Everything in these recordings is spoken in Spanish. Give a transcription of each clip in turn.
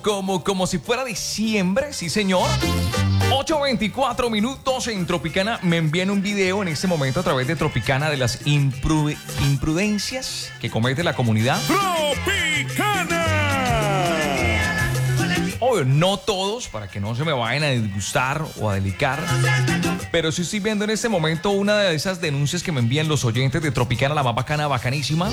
Como si fuera diciembre, sí señor. 8:24 en Tropicana. Me envían un video en este momento a través de Tropicana de las imprudencias que comete la comunidad. ¡Tropicana! Obvio, no todos, para que no se me vayan a disgustar o a delicar. Pero sí estoy viendo en este momento una de esas denuncias que me envían los oyentes de Tropicana, la más bacana, bacanísima.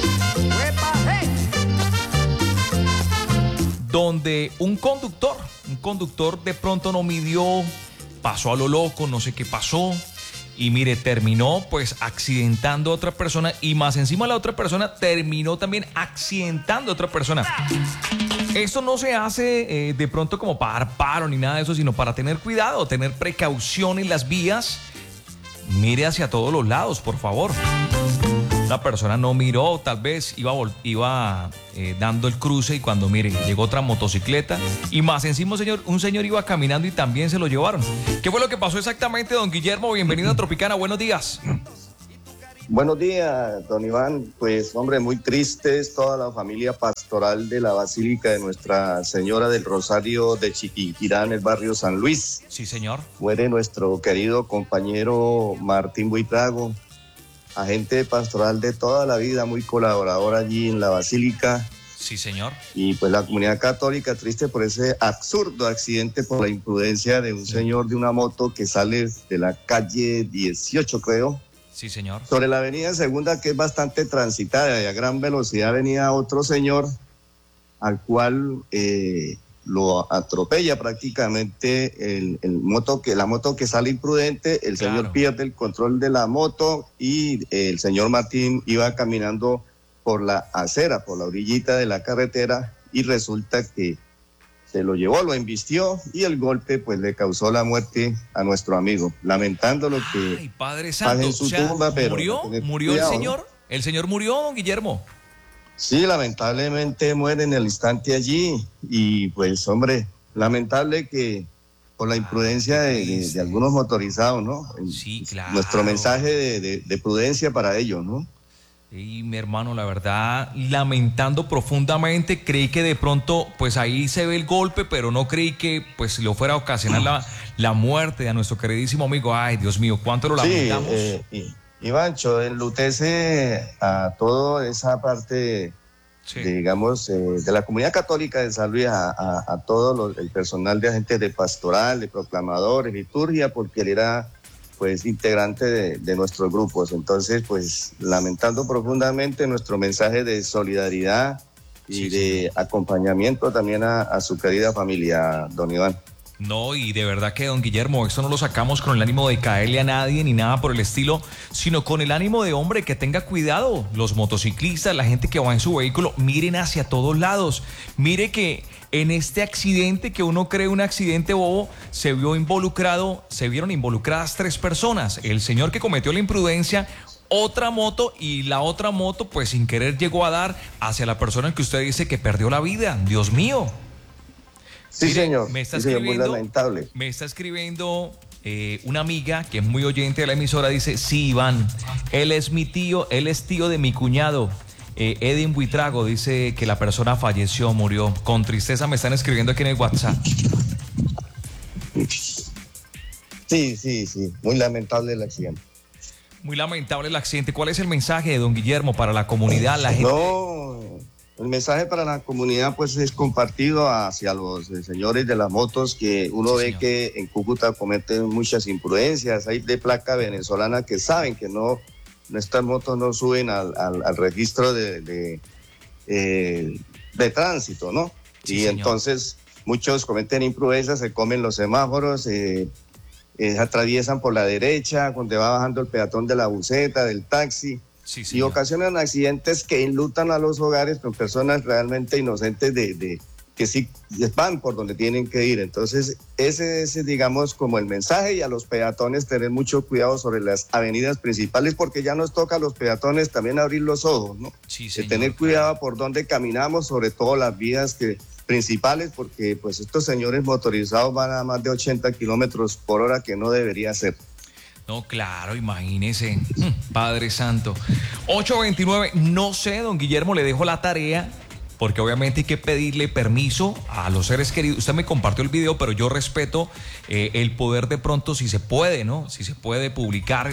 Donde un conductor de pronto no midió, pasó a lo loco, no sé qué pasó, y mire, terminó pues accidentando a otra persona, y más encima la otra persona terminó también accidentando a otra persona. Esto no se hace de pronto como para dar paro ni nada de eso, sino para tener cuidado, tener precaución en las vías. Mire hacia todos los lados, por favor. La persona no miró, tal vez iba dando el cruce, y cuando mire, llegó otra motocicleta y más encima un señor iba caminando y también se lo llevaron. ¿Qué fue lo que pasó exactamente, don Guillermo? Bienvenido a Tropicana, buenos días. Buenos días, don Iván. Pues, hombre, muy tristes toda la familia pastoral de la Basílica de Nuestra Señora del Rosario de Chiquinquirá, en el barrio San Luis. Sí, señor. Muere nuestro querido compañero Martín Buitrago, agente pastoral de toda la vida, muy colaborador allí en la Basílica. Sí, señor. Y pues la comunidad católica triste por ese absurdo accidente, por la imprudencia de un señor de una moto que sale de la calle 18, creo. Sí, señor. Sobre la avenida Segunda, que es bastante transitada y a gran velocidad, venía otro señor al cual lo atropella prácticamente la moto que sale imprudente. El Claro. señor pierde el control de la moto y el señor Martín iba caminando por la acera, por la orillita de la carretera, y resulta que se lo llevó, lo embistió, y el golpe pues le causó la muerte a nuestro amigo, lamentando lo que Ay, Padre pasa Santo, en su o sea, tumba, pero ¿murió el cuidado, señor? ¿no? ¿El señor murió, don Guillermo? Sí, lamentablemente muere en el instante allí, y pues, hombre, lamentable que por la imprudencia de algunos motorizados, ¿no? Sí, claro. Nuestro mensaje de prudencia para ellos, ¿no? Y mi hermano, la verdad, lamentando profundamente, creí que de pronto, pues ahí se ve el golpe, pero no creí que pues le fuera a ocasionar la muerte de nuestro queridísimo amigo. Ay, Dios mío, cuánto lo lamentamos. Sí, Ivancho, enlutece a toda esa parte, Sí. digamos, de la comunidad católica de San Luis, a todo el personal de agentes de pastoral, de proclamadores, liturgia, porque él era pues integrante de nuestros grupos. Entonces, pues lamentando profundamente, nuestro mensaje de solidaridad y Sí, de acompañamiento también a su querida familia, don Iván. No, y de verdad que, don Guillermo, esto no lo sacamos con el ánimo de caerle a nadie ni nada por el estilo, sino con el ánimo de, hombre, que tenga cuidado. Los motociclistas, la gente que va en su vehículo, miren hacia todos lados. Mire que en este accidente, que uno cree un accidente bobo, se vieron involucradas 3 personas. El señor que cometió la imprudencia, otra moto, y la otra moto, pues sin querer llegó a dar hacia la persona que usted dice que perdió la vida. Dios mío. Sí, Mire, señor. me está Sí, señor, muy escribiendo, lamentable. me está escribiendo una amiga que es muy oyente de la emisora. Dice: sí, Iván, él es mi tío, él es tío de mi cuñado, Edwin Buitrago. Dice que la persona falleció, murió. Con tristeza me están escribiendo aquí en el WhatsApp. Sí. Muy lamentable el accidente. Muy lamentable el accidente. ¿Cuál es el mensaje de don Guillermo para la comunidad, la gente? No, el mensaje para la comunidad pues es compartido hacia los señores de las motos, que uno ve señor. que en Cúcuta cometen muchas imprudencias. Hay de placa venezolana que saben que estas motos no suben al registro de tránsito, ¿no? Sí, y señor. entonces muchos cometen imprudencias, se comen los semáforos, atraviesan por la derecha, cuando va bajando el peatón de la buseta, del taxi. Sí, Y señor. ocasionan accidentes que enlutan a los hogares con personas realmente inocentes que sí van por donde tienen que ir. Entonces, ese es, digamos, como el mensaje, y a los peatones tener mucho cuidado sobre las avenidas principales, porque ya nos toca a los peatones también abrir los ojos, ¿no? Sí, De señor, tener cuidado por dónde caminamos, sobre todo las vías principales, porque pues estos señores motorizados van a más de 80 kilómetros por hora, que no debería ser. No, claro, imagínese. Padre Santo. 8:29, no sé, don Guillermo, le dejo la tarea porque obviamente hay que pedirle permiso a los seres queridos. Usted me compartió el video, pero yo respeto el poder de pronto, si se puede, ¿no? Si se puede publicar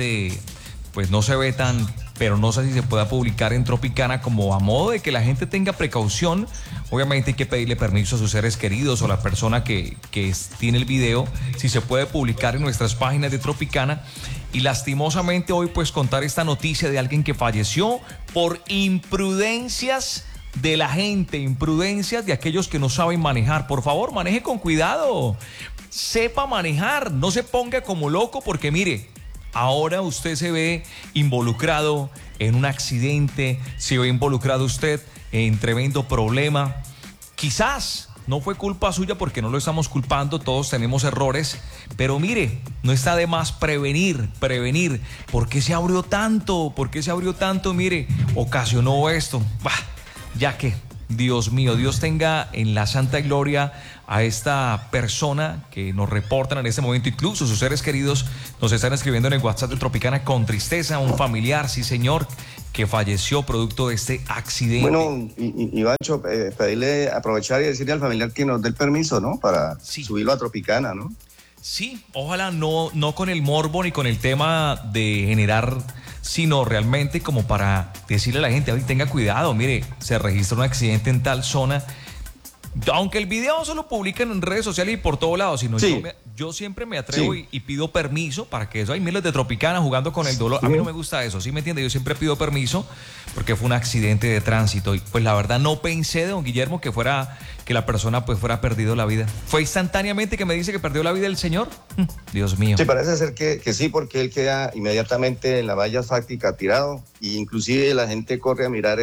pues no se ve tan, pero no sé si se pueda publicar en Tropicana como a modo de que la gente tenga precaución. Obviamente hay que pedirle permiso a sus seres queridos o a la persona que tiene el video, si se puede publicar en nuestras páginas de Tropicana. Y lastimosamente hoy pues contar esta noticia de alguien que falleció por imprudencias de la gente, imprudencias de aquellos que no saben manejar. Por favor, maneje con cuidado, sepa manejar, no se ponga como loco, porque mire, ahora usted se ve involucrado en un accidente, se ve involucrado usted en tremendo problema. Quizás no fue culpa suya, porque no lo estamos culpando, todos tenemos errores, pero mire, no está de más prevenir. ¿Por qué se abrió tanto? Mire, ocasionó esto. Bah, ya que, Dios mío, Dios tenga en la santa gloria a esta persona que nos reportan en este momento. Incluso sus seres queridos nos están escribiendo en el WhatsApp de Tropicana con tristeza, un familiar, sí señor, que falleció producto de este accidente. Bueno, Ivancho, pedirle, aprovechar y decirle al familiar que nos dé el permiso, ¿no? Para subirlo a Tropicana, ¿no? Sí, ojalá no con el morbo ni con el tema de generar, sino realmente como para decirle a la gente, tenga cuidado, mire, se registra un accidente en tal zona. Aunque el video no se lo publican en redes sociales y por todos lados, sino sí, yo siempre me atrevo y pido permiso para que eso. Hay miles de Tropicana jugando con el dolor. Sí. A mí no me gusta eso, ¿sí me entiende? Yo siempre pido permiso porque fue un accidente de tránsito. Y pues la verdad no pensé, don Guillermo, que la persona pues fuera perdido la vida. ¿Fue instantáneamente que me dice que perdió la vida el señor? Dios mío. Sí, parece ser que sí, porque él queda inmediatamente en la valla asfáltica tirado. Y inclusive la gente corre a mirar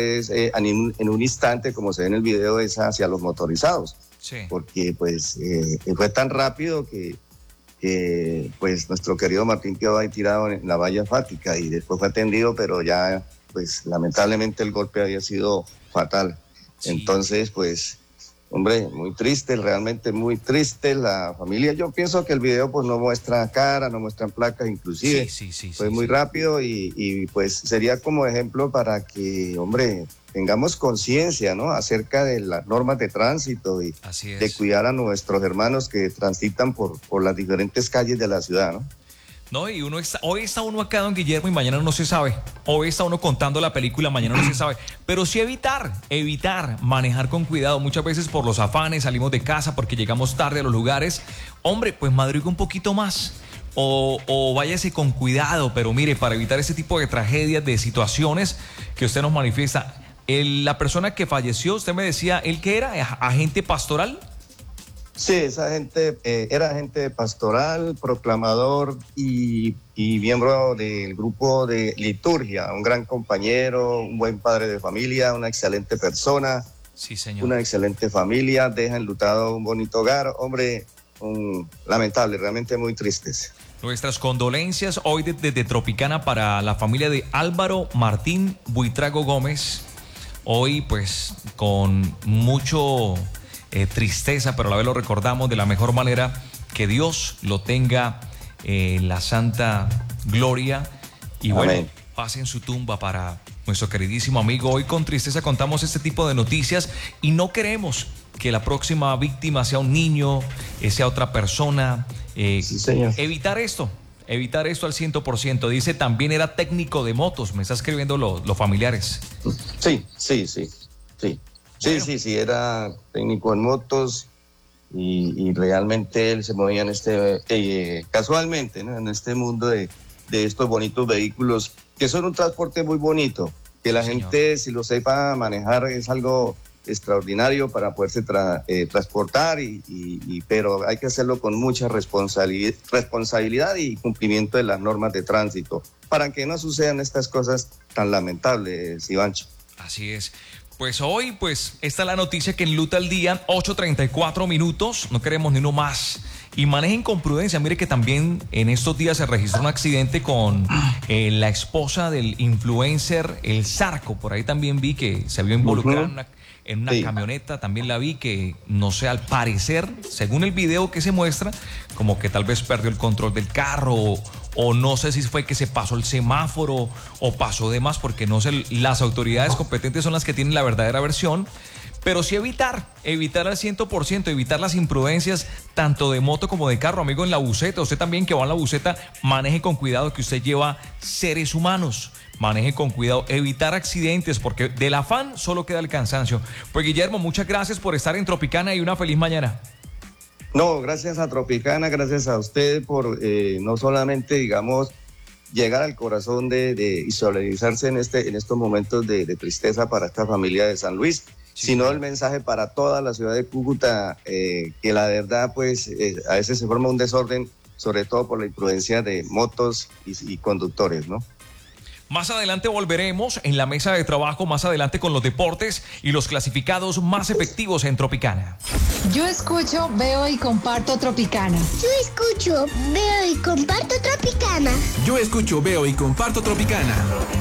en un instante, como se ve en el video, es hacia los motorizados. Sí. Porque pues fue tan rápido que pues nuestro querido Martín quedó ahí tirado en la valla asfáltica y después fue atendido, pero ya pues lamentablemente el golpe había sido fatal. Sí. Entonces pues hombre, muy triste, realmente muy triste la familia. Yo pienso que el video pues no muestra cara, no muestran placas inclusive. Fue muy rápido y pues sería como ejemplo para que, hombre, tengamos conciencia, ¿no? Acerca de las normas de tránsito y de cuidar a nuestros hermanos que transitan por las diferentes calles de la ciudad, ¿no? No, y hoy está uno acá, don Guillermo, y mañana no se sabe. Hoy está uno contando la película, mañana no se sabe. Pero sí evitar, manejar con cuidado. Muchas veces por los afanes salimos de casa porque llegamos tarde a los lugares. Hombre, pues madrugue un poquito más. O váyase con cuidado, pero mire, para evitar ese tipo de tragedias, de situaciones que usted nos manifiesta. La persona que falleció, usted me decía, ¿él qué era? ¿Agente pastoral? Sí, esa gente era agente pastoral, proclamador y miembro del grupo de liturgia, un gran compañero, un buen padre de familia, una excelente persona. Sí, señor. Una excelente familia, deja enlutado un bonito hogar, hombre, lamentable, realmente muy tristes. Nuestras condolencias hoy desde Tropicana para la familia de Álvaro Martín Buitrago Gómez. Hoy pues con mucho tristeza, pero a la vez lo recordamos de la mejor manera. Que Dios lo tenga en la santa gloria. Y bueno, amén. Paz en su tumba para nuestro queridísimo amigo. Hoy con tristeza contamos este tipo de noticias y no queremos que la próxima víctima sea un niño, sea otra persona. Sí, señor. Evitar esto al 100%. Dice, también era técnico de motos. Me está escribiendo los familiares. Sí. Bueno. Sí, era técnico en motos y realmente él se movía en casualmente, ¿no? En este mundo de estos bonitos vehículos que son un transporte muy bonito, que la gente, si lo sepa manejar, es algo extraordinario para poderse transportar, pero hay que hacerlo con mucha responsabilidad y cumplimiento de las normas de tránsito para que no sucedan estas cosas tan lamentables, Ivancho. Así es. Pues hoy, esta es la noticia que enluta el día, 8:34 minutos, no queremos ni uno más. Y manejen con prudencia. Mire que también en estos días se registró un accidente con la esposa del influencer El Zarco. Por ahí también vi que se vio involucrada en una camioneta, también la vi que, no sé, al parecer, según el video que se muestra, como que tal vez perdió el control del carro o no sé si fue que se pasó el semáforo o pasó de más, porque no sé, las autoridades competentes son las que tienen la verdadera versión. Pero sí evitar al 100%, evitar las imprudencias tanto de moto como de carro. Amigo, en la buseta, usted también que va en la buseta, maneje con cuidado, que usted lleva seres humanos. Maneje con cuidado, evitar accidentes, porque del afán solo queda el cansancio. Pues Guillermo, muchas gracias por estar en Tropicana y una feliz mañana. No, gracias a Tropicana, gracias a usted por no solamente, digamos, llegar al corazón y solidarizarse en estos momentos de tristeza para esta familia de San Luis, sino el mensaje para toda la ciudad de Cúcuta, que la verdad, pues, a veces se forma un desorden, sobre todo por la imprudencia de motos y conductores, ¿no? Más adelante volveremos en la mesa de trabajo, más adelante con los deportes y los clasificados más efectivos en Tropicana. Yo escucho, veo y comparto Tropicana. Yo escucho, veo y comparto Tropicana. Yo escucho, veo y comparto Tropicana.